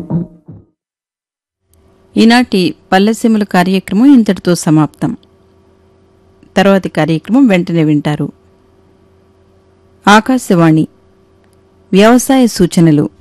ఈనాటి పల్లెసీమల కార్యక్రమం ఇంతటితో సమాప్తం. తర్వాతి కార్యక్రమం వెంటనే వింటారు. ఆకాశవాణి వ్యవసాయ సూచనలు